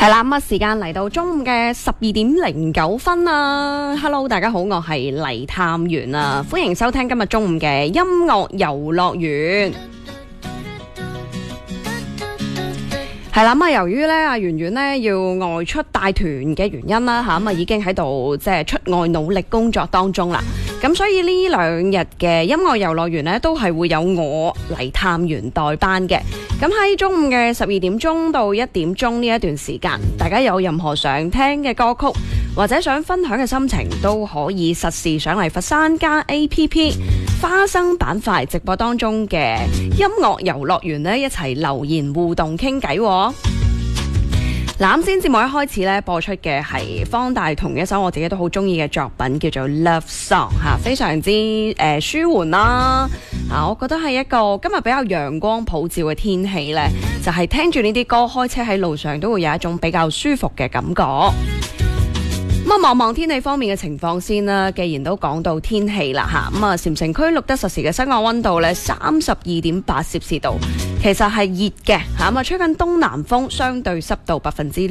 係啦，咁時間嚟到中午嘅12:09啦。Hello， 大家好，我係黎探員啊，歡迎收聽今日中午嘅音樂遊樂園。係啦，咁由於咧阿圓圓咧要外出帶團嘅原因啦，咁已經喺度即係出外努力工作當中啦。咁所以呢兩日嘅音樂遊樂園呢，都係會有我黎探員代班嘅。咁喺中午嘅12點鐘到1點鐘呢一段時間，大家有任何想聽嘅歌曲或者想分享嘅心情，都可以實時上嚟佛山加 APP 花生板塊直播當中嘅音樂遊樂園呢，一齊留言互動傾偈。啱先節目一開始咧播出嘅係方大同一首我自己都好中意嘅作品，叫做 Love Song 吓，非常之舒緩啦。我覺得係一個今日比較陽光普照嘅天氣咧，就係聽住呢啲歌開車喺路上都會有一種比較舒服嘅感覺。咁望望天氣方面嘅情況先啦。既然都講到天氣啦吓，咁禪城區錄得實時嘅室外溫度咧32.8攝氏度，其實係熱嘅吓，吹緊東南風，相對濕度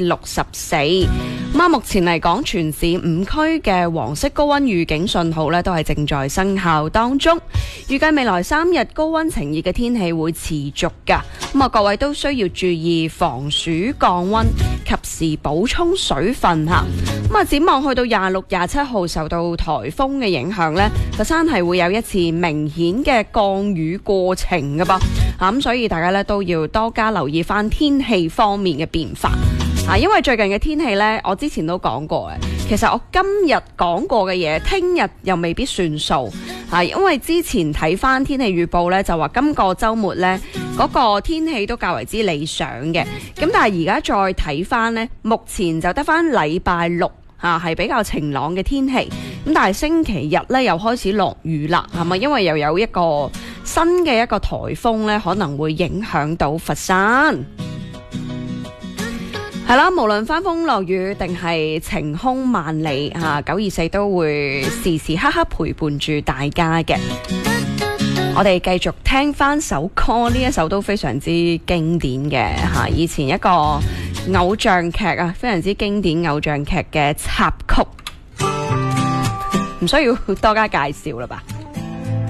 64%。咁目前嚟講，全市5區嘅黃色高溫預警信號咧都係正在生效當中。預計未來3日高溫晴熱嘅天氣會持續噶，咁各位都需要注意防暑降溫，及時補充水分吓。咁展望去到26、27號受到颱風嘅影響呢，佛山係會有一次明顯嘅降雨過程㗎噃。咁所以大家咧都要多加留意翻天氣方面嘅變化。因為最近嘅天氣呢，我之前都講過嘅，其實我今日講過嘅嘢，聽日又未必算數。因為之前睇翻天氣預報呢，就話今個週末呢嗰個天氣都較為之理想嘅。咁但係而家再睇翻呢，目前就得翻禮拜六係比較晴朗嘅天氣。咁但係星期日呢又開始落雨啦，係咪？因為又有一個新嘅一個颱風呢，可能會影響到佛山。係啦，無論翻風落雨定係晴空萬里，924都會時時刻刻陪伴住大家嘅。我哋繼續聽翻首歌，呢一首都非常之經典嘅以前一個偶像劇非常之經典偶像劇嘅插曲，唔需要多加介紹啦吧。